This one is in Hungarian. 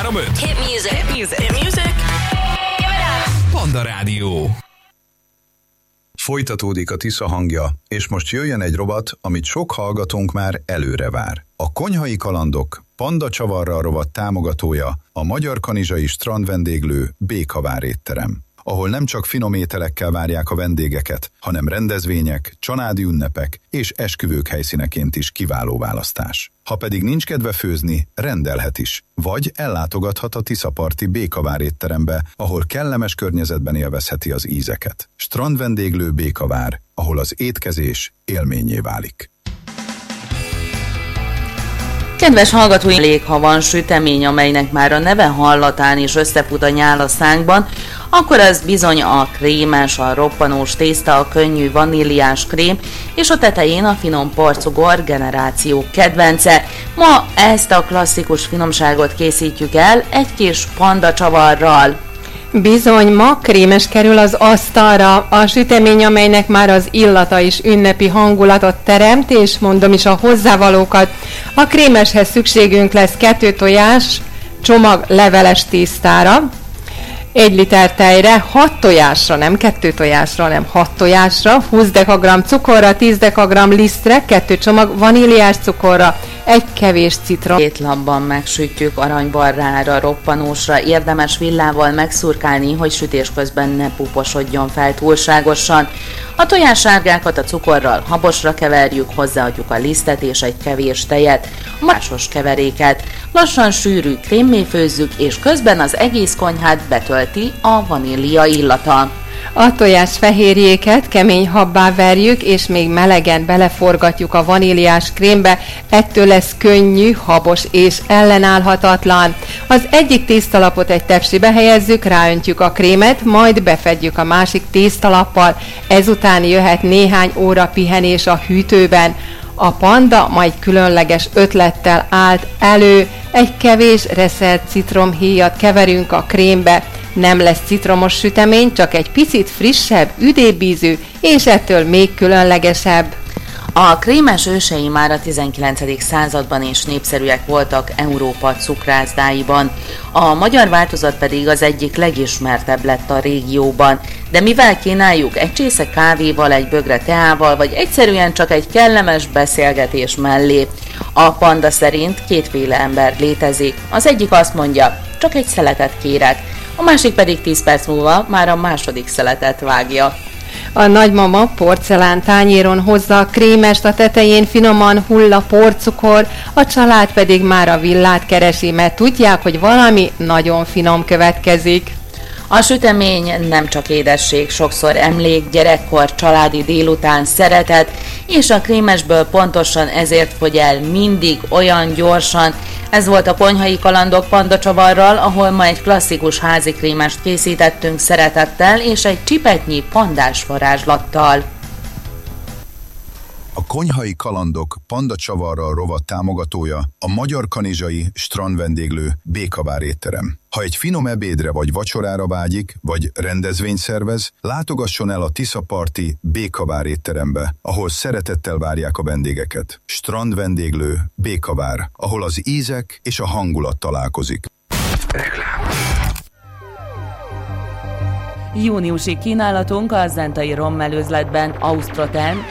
93.5. Hit music. Hit music. Hit music. Give it up. Panda Rádió. Folytatódik a Tisza hangja, és most jöjjön egy rovat, amit sok hallgatónk már előre vár. A Konyhai Kalandok Panda Csavarral rovat támogatója a Magyar Kanizsai strandvendéglő Békavár étterem, ahol nem csak finom ételekkel várják a vendégeket, hanem rendezvények, családi ünnepek és esküvők helyszíneként is kiváló választás. Ha pedig nincs kedve főzni, rendelhet is, vagy ellátogathat a Tiszaparti Békavár étterembe, ahol kellemes környezetben élvezheti az ízeket. Strandvendéglő Békavár, ahol az étkezés élménnyé válik. Kedves hallgatói, elég, ha van sütemény, amelynek már a neve hallatán is összefut a nyál a szánkban, akkor az bizony a krémes, a roppanós tészta, a könnyű vaníliás krém, és a tetején a finom porcugor generáció kedvence. Ma ezt a klasszikus finomságot készítjük el egy kis panda csavarral. Bizony, ma krémes kerül az asztalra, a sütemény, amelynek már az illata is ünnepi hangulatot teremt, és mondom is a hozzávalókat. A krémeshez szükségünk lesz 2 tojás, csomag leveles tésztára, 1 liter tejre, 6 tojásra, nem 2 tojásra, hanem 6 tojásra, 20 dekagramm cukorra, 10 dekagramm lisztre, 2 csomag vaníliás cukorra, 1 kevés citrom. 2 labban megsütjük aranybarrára, roppanósra, érdemes villával megszurkálni, hogy sütés közben ne puposodjon fel túlságosan. A tojássárgákat a cukorral habosra keverjük, hozzáadjuk a lisztet és 1 kevés tejet, a másos keveréket. Lassan sűrű krémmé főzzük, és közben az egész konyhát betölti a vanília illata. A tojás fehérjéket kemény habbá verjük, és még melegen beleforgatjuk a vaníliás krémbe, ettől lesz könnyű, habos és ellenállhatatlan. Az egyik tésztalapot egy tepsibe helyezzük, ráöntjük a krémet, majd befedjük a másik tésztalappal, ezután jöhet néhány óra pihenés a hűtőben. A panda majd különleges ötlettel állt elő, 1 kevés reszelt citromhéjat keverünk a krémbe. Nem lesz citromos sütemény, csak egy picit frissebb, üdébb ízű, és ettől még különlegesebb. A krémes ősei már a 19. században is népszerűek voltak Európa cukrászdáiban. A magyar változat pedig az egyik legismertebb lett a régióban. De mivel kínáljuk? Egy csésze kávéval, egy bögre teával, vagy egyszerűen csak egy kellemes beszélgetés mellé? A panda szerint 2 ember létezik. Az egyik azt mondja, csak egy szeletet kérek, a másik pedig 10 perc múlva már a második szeletet vágja. A nagymama porcelán tányéron hozza a krémest, a tetején finoman hull a porcukor, a család pedig már a villát keresi, mert tudják, hogy valami nagyon finom következik. A sütemény nem csak édesség, sokszor emlék, gyerekkor, családi délután, szeretet, és a krémesből pontosan ezért fogy el mindig olyan gyorsan. Ez volt a Konyhai Kalandok Panda Csavarral, ahol ma egy klasszikus házi krémest készítettünk szeretettel és egy csipetnyi pandás varázslattal. A Konyhai Kalandok Panda Csavarral rovat támogatója a Magyar Kanizsai strandvendéglő Békavár étterem. Ha egy finom ebédre vagy vacsorára vágyik, vagy rendezvényt szervez, látogasson el a Tiszaparti Békavár étterembe, ahol szeretettel várják a vendégeket. Strandvendéglő Békavár, ahol az ízek és a hangulat találkozik. Júniusi kínálatunk a zentai rommelőzletben Ausztroten,